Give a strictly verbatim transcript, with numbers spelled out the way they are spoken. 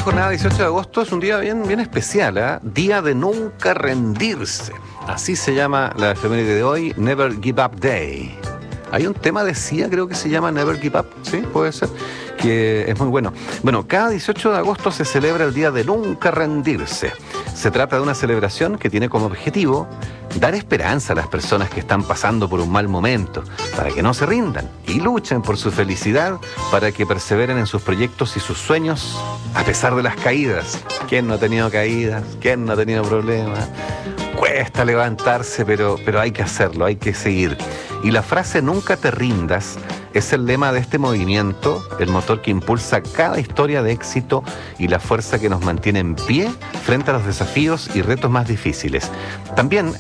Esta jornada dieciocho de agosto es un día bien, bien especial, ¿eh? Día de nunca rendirse. Así se llama la efeméride de hoy, Never Give Up Day. Hay un tema de Sia, creo que se llama Never Give Up, ¿sí? Puede ser, que es muy bueno. Bueno, cada dieciocho de agosto se celebra el Día de Nunca Rendirse. Se trata de una celebración que tiene como objetivo dar esperanza a las personas que están pasando por un mal momento, para que no se rindan y luchen por su felicidad, para que perseveren en sus proyectos y sus sueños, a pesar de las caídas. ¿Quién no ha tenido caídas? ¿Quién no ha tenido problemas? Cuesta levantarse, pero, pero hay que hacerlo, hay que seguir. Y la frase "nunca te rindas" es el lema de este movimiento, el motor que impulsa cada historia de éxito y la fuerza que nos mantiene en pie frente a los desafíos y retos más difíciles. También